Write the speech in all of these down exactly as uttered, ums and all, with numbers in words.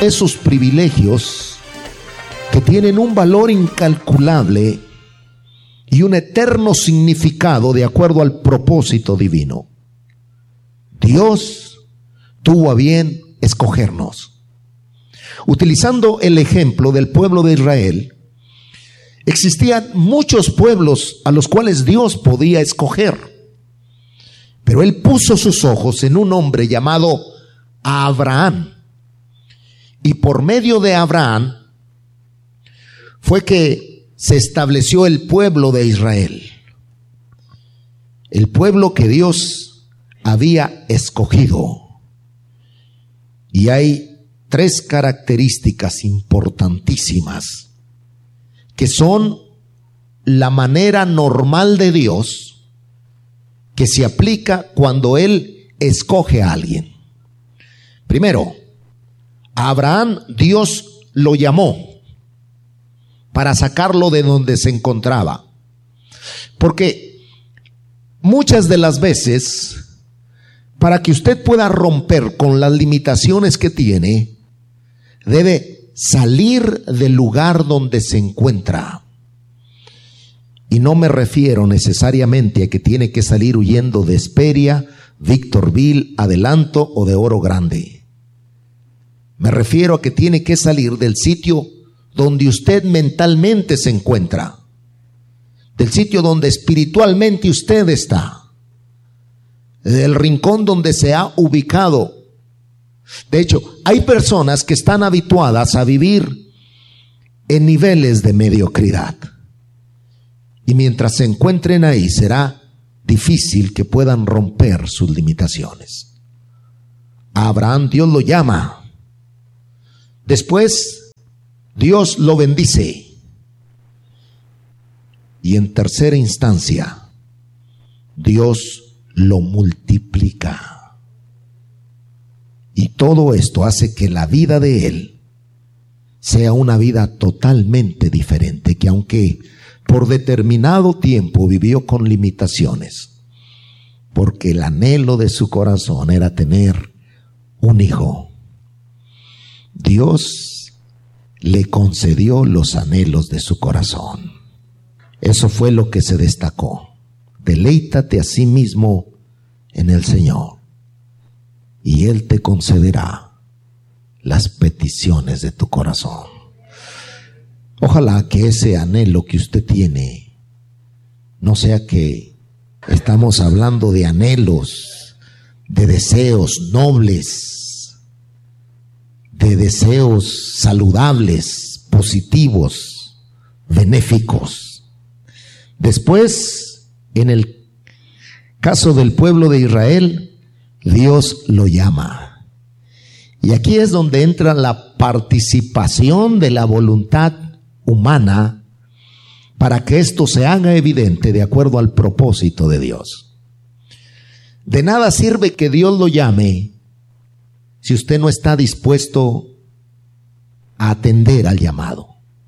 esos privilegios que tienen un valor incalculable y un eterno significado de acuerdo al propósito divino. Dios tuvo a bien escogernos. Utilizando el ejemplo del pueblo de Israel, existían muchos pueblos a los cuales Dios podía escoger, pero Él puso sus ojos en un hombre llamado Abraham, y por medio de Abraham fue que se estableció el pueblo de Israel, el pueblo que Dios había escogido. Y hay tres características importantísimas que son la manera normal de Dios que se aplica cuando Él escoge a alguien. Primero, a Abraham Dios lo llamó para sacarlo de donde se encontraba. Porque muchas de las veces, para que usted pueda romper con las limitaciones que tiene, debe salir del lugar donde se encuentra. Y no me refiero necesariamente a que tiene que salir huyendo de Hesperia, Victorville, Adelanto o de Oro Grande. Me refiero a que tiene que salir del sitio donde usted mentalmente se encuentra, del sitio donde espiritualmente usted está, del rincón donde se ha ubicado. De hecho, hay personas que están habituadas a vivir en niveles de mediocridad, y mientras se encuentren ahí será difícil que puedan romper sus limitaciones. A Abraham Dios lo llama. Después Dios lo bendice. Y en tercera instancia, Dios lo multiplica. Y todo esto hace que la vida de él sea una vida totalmente diferente, que aunque por determinado tiempo vivió con limitaciones, porque el anhelo de su corazón era tener un hijo, Dios le concedió los anhelos de su corazón. Eso fue lo que se destacó. Deleítate a sí mismo en el Señor, y Él te concederá las peticiones de tu corazón. Ojalá que ese anhelo que usted tiene no sea que estamos hablando de anhelos, de deseos nobles, de deseos saludables, positivos, benéficos. Después, en el caso del pueblo de Israel, Dios lo llama. Y aquí es donde entra la participación de la voluntad humana para que esto se haga evidente de acuerdo al propósito de Dios. De nada sirve que Dios lo llame si usted no está dispuesto a atender al llamado.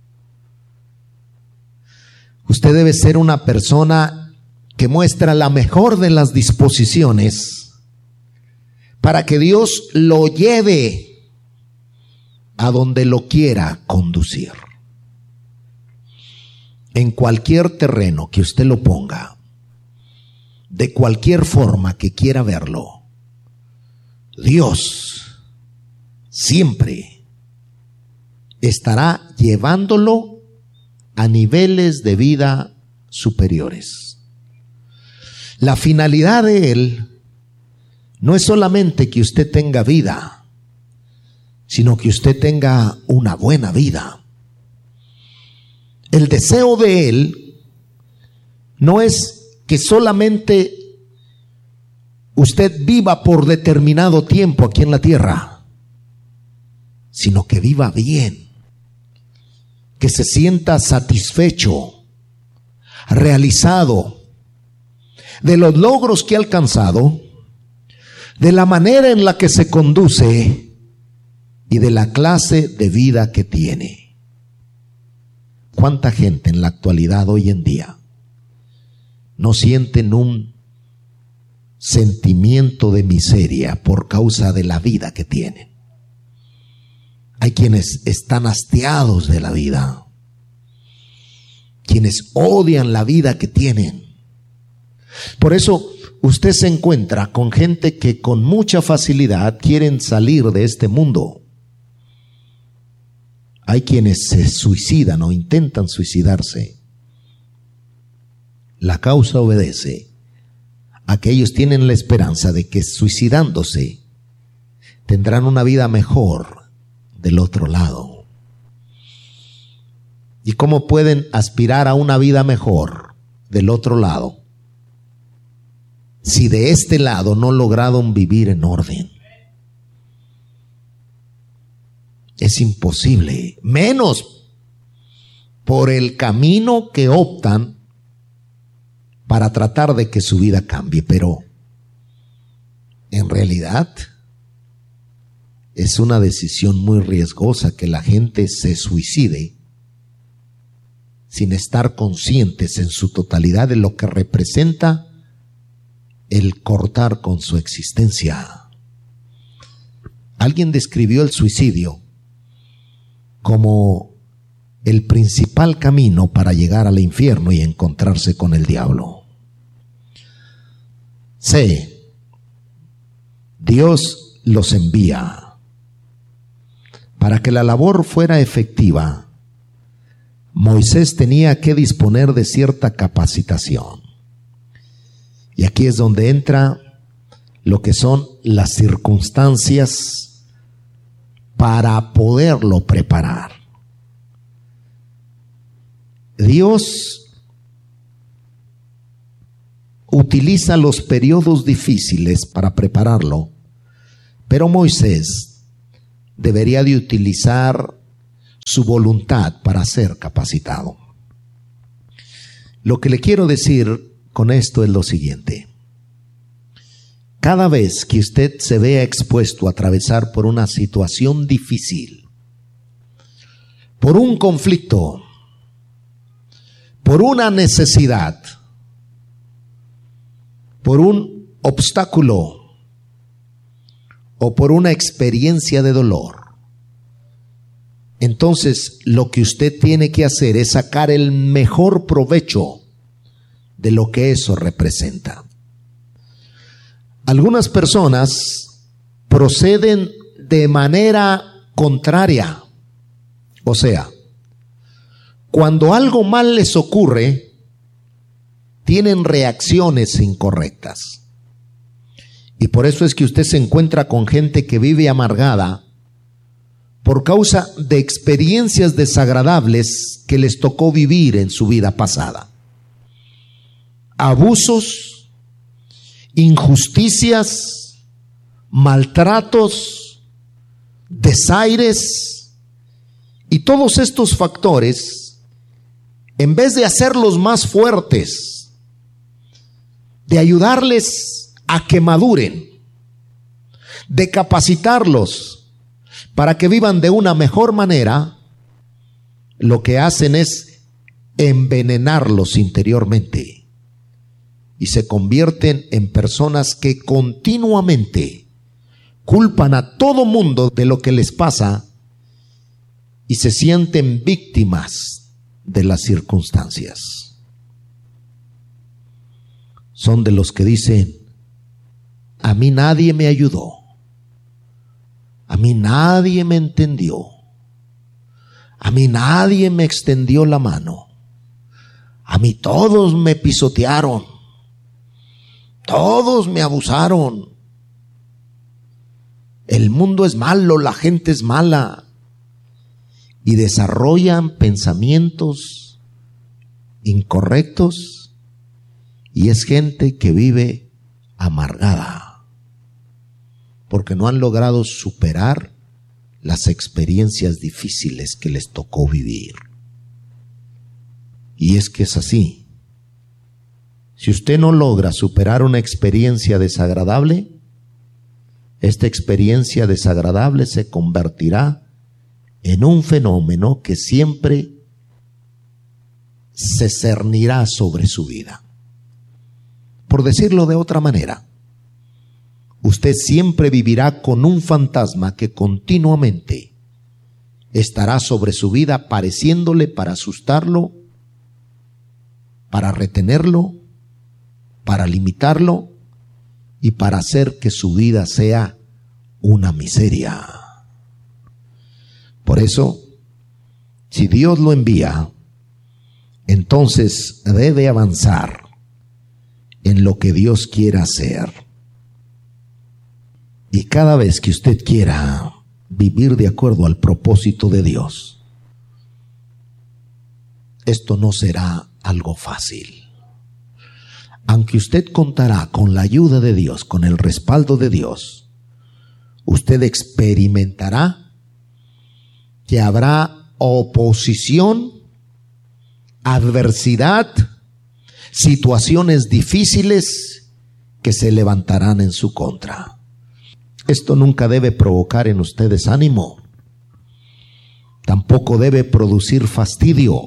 Usted debe ser una persona que muestra la mejor de las disposiciones para que Dios lo lleve a donde lo quiera conducir. En cualquier terreno que usted lo ponga, de cualquier forma que quiera verlo, Dios siempre estará llevándolo a niveles de vida superiores. La finalidad de Él no es solamente que usted tenga vida, sino que usted tenga una buena vida. El deseo de Él no es que solamente usted viva por determinado tiempo aquí en la tierra, sino que viva bien, que se sienta satisfecho, realizado de los logros que ha alcanzado, de la manera en la que se conduce y de la clase de vida que tiene. ¿Cuánta gente en la actualidad hoy en día no sienten un sentimiento de miseria por causa de la vida que tienen? Hay quienes están hastiados de la vida, quienes odian la vida que tienen. Por eso usted se encuentra con gente que con mucha facilidad quieren salir de este mundo. Hay quienes se suicidan o intentan suicidarse. La causa obedece a que ellos tienen la esperanza de que suicidándose tendrán una vida mejor del otro lado. ¿Y cómo pueden aspirar a una vida mejor del otro lado si de este lado no lograron vivir en orden? Es imposible, menos por el camino que optan para tratar de que su vida cambie. Pero en realidad es una decisión muy riesgosa que la gente se suicide sin estar conscientes en su totalidad de lo que representa el cortar con su existencia. Alguien describió el suicidio como el principal camino para llegar al infierno y encontrarse con el diablo. C. Dios los envía. Para que la labor fuera efectiva, Moisés tenía que disponer de cierta capacitación. Y aquí es donde entra lo que son las circunstancias para poderlo preparar. Dios utiliza los periodos difíciles para prepararlo, pero Moisés debería de utilizar su voluntad para ser capacitado. Lo que le quiero decir con esto es lo siguiente: cada vez que usted se vea expuesto a atravesar por una situación difícil, por un conflicto, por una necesidad, por un obstáculo o por una experiencia de dolor, entonces lo que usted tiene que hacer es sacar el mejor provecho de lo que eso representa. Algunas personas proceden de manera contraria. O sea, cuando algo mal les ocurre, tienen reacciones incorrectas. Y por eso es que usted se encuentra con gente que vive amargada por causa de experiencias desagradables que les tocó vivir en su vida pasada. Abusos, injusticias, maltratos, desaires, y todos estos factores, en vez de hacerlos más fuertes, de ayudarles a que maduren, de capacitarlos para que vivan de una mejor manera, lo que hacen es envenenarlos interiormente. Y se convierten en personas que continuamente culpan a todo mundo de lo que les pasa y se sienten víctimas de las circunstancias. Son de los que dicen: a mí nadie me ayudó, a mí nadie me entendió, a mí nadie me extendió la mano, a mí todos me pisotearon, todos me abusaron. El mundo es malo, la gente es mala. Y desarrollan pensamientos incorrectos y es gente que vive amargada porque no han logrado superar las experiencias difíciles que les tocó vivir. Y es que es así. Si usted no logra superar una experiencia desagradable, esta experiencia desagradable se convertirá en un fenómeno que siempre se cernirá sobre su vida. Por decirlo de otra manera, usted siempre vivirá con un fantasma que continuamente estará sobre su vida pareciéndole para asustarlo, para retenerlo, para limitarlo y para hacer que su vida sea una miseria. Por eso, si Dios lo envía, entonces debe avanzar en lo que Dios quiera hacer. Y cada vez que usted quiera vivir de acuerdo al propósito de Dios, esto no será algo fácil. Aunque usted contará con la ayuda de Dios, con el respaldo de Dios, usted experimentará que habrá oposición, adversidad, situaciones difíciles que se levantarán en su contra. Esto nunca debe provocar en usted desánimo, tampoco debe producir fastidio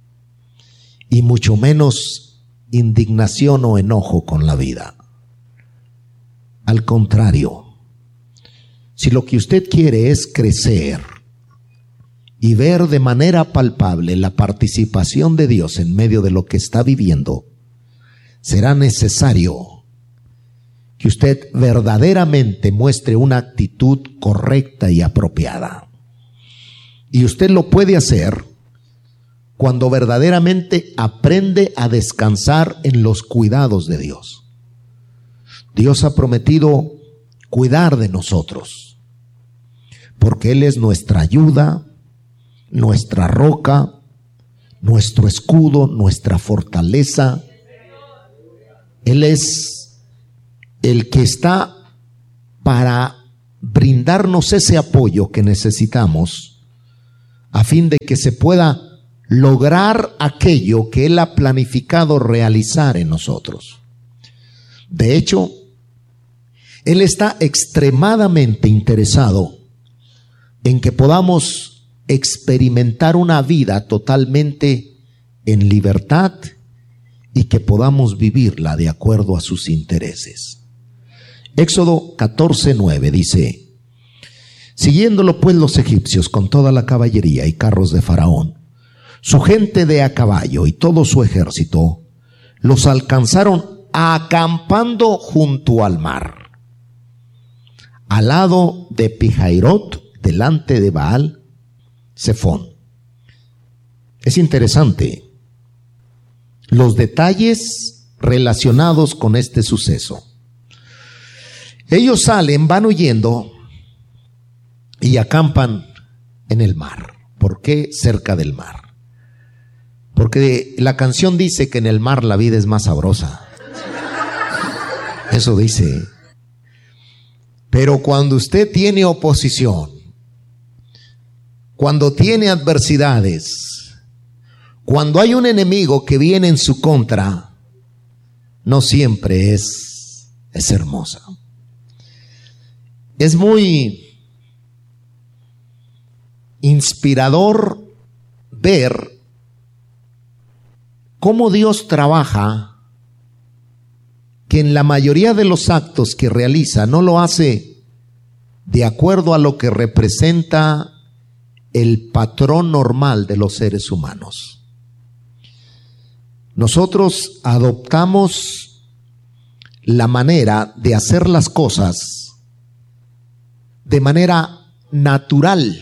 y mucho menos indignación o enojo con la vida. Al contrario, si lo que usted quiere es crecer y ver de manera palpable la participación de Dios en medio de lo que está viviendo, será necesario que usted verdaderamente muestre una actitud correcta y apropiada. Y usted lo puede hacer cuando verdaderamente aprende a descansar en los cuidados de Dios. Dios ha prometido cuidar de nosotros, porque Él es nuestra ayuda, nuestra roca, nuestro escudo, nuestra fortaleza. Él es el que está para brindarnos ese apoyo que necesitamos a fin de que se pueda lograr aquello que Él ha planificado realizar en nosotros. De hecho, Él está extremadamente interesado en que podamos experimentar una vida totalmente en libertad y que podamos vivirla de acuerdo a sus intereses. Éxodo catorce nueve dice: siguiéndolo pues los egipcios con toda la caballería y carros de Faraón, su gente de a caballo y todo su ejército, los alcanzaron acampando junto al mar, al lado de Pihairot, delante de Baal Zephón. Es interesante los detalles relacionados con este suceso. Ellos salen, van huyendo y acampan en el mar. ¿Por qué cerca del mar? Porque la canción dice que en el mar la vida es más sabrosa. Eso dice. Pero cuando usted tiene oposición, cuando tiene adversidades, cuando hay un enemigo que viene en su contra, no siempre es, es hermosa. Es muy inspirador ver cómo Dios trabaja, que en la mayoría de los actos que realiza no lo hace de acuerdo a lo que representa el patrón normal de los seres humanos. Nosotros adoptamos la manera de hacer las cosas de manera natural,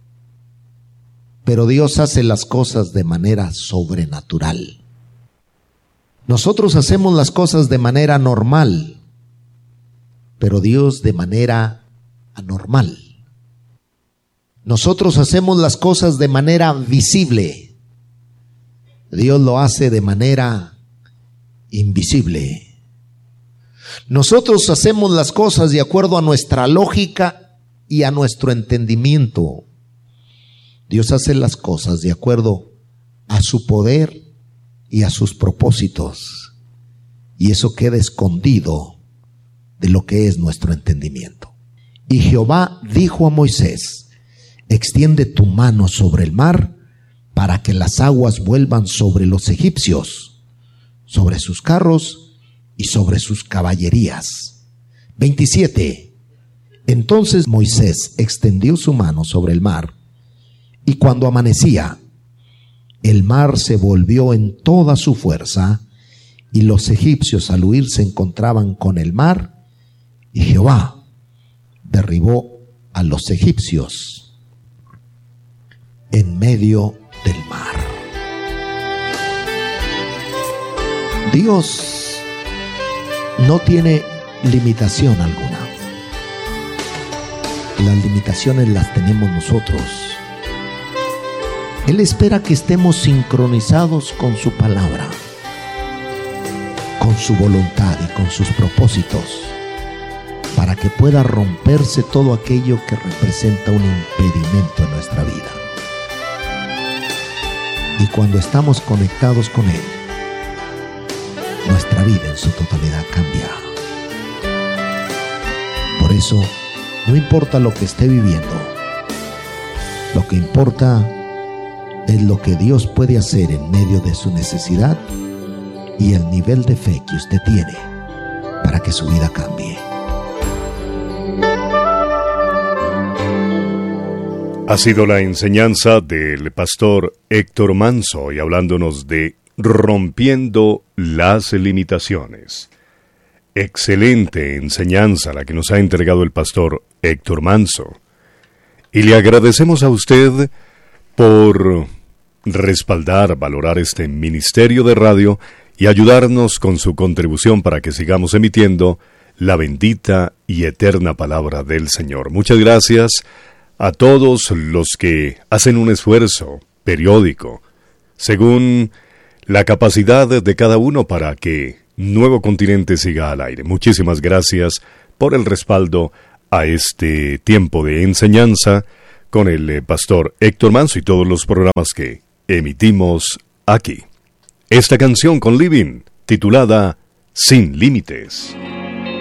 pero Dios hace las cosas de manera sobrenatural. Nosotros hacemos las cosas de manera normal, pero Dios de manera anormal. Nosotros hacemos las cosas de manera visible, Dios lo hace de manera invisible. Nosotros hacemos las cosas de acuerdo a nuestra lógica y a nuestro entendimiento. Dios hace las cosas de acuerdo a su poder y a sus propósitos, y eso queda escondido de lo que es nuestro entendimiento. Y Jehová dijo a Moisés: extiende tu mano sobre el mar para que las aguas vuelvan sobre los egipcios, sobre sus carros y sobre sus caballerías. veintisiete. Entonces Moisés extendió su mano sobre el mar, Y cuando amanecía, el mar se volvió en toda su fuerza, y los egipcios al huir se encontraban con el mar, y Jehová derribó a los egipcios en medio del mar. Dios no tiene limitación alguna. Las limitaciones las tenemos nosotros. Él espera que estemos sincronizados con su palabra, con su voluntad y con sus propósitos, para que pueda romperse todo aquello que representa un impedimento en nuestra vida. Y cuando estamos conectados con Él, nuestra vida en su totalidad cambia. Por eso, no importa lo que esté viviendo, lo que importa es lo que Dios puede hacer en medio de su necesidad y el nivel de fe que usted tiene para que su vida cambie. Ha sido la enseñanza del pastor Héctor Manso y hablándonos de rompiendo las limitaciones. Excelente enseñanza la que nos ha entregado el pastor Héctor Manso. Y le agradecemos a usted por respaldar, valorar este ministerio de radio y ayudarnos con su contribución para que sigamos emitiendo la bendita y eterna palabra del Señor. Muchas gracias a todos los que hacen un esfuerzo periódico, según la capacidad de cada uno para que Nuevo Continente siga al aire. Muchísimas gracias por el respaldo a este tiempo de enseñanza con el pastor Héctor Manso y todos los programas que emitimos aquí. Esta canción con Living, titulada Sin Límites.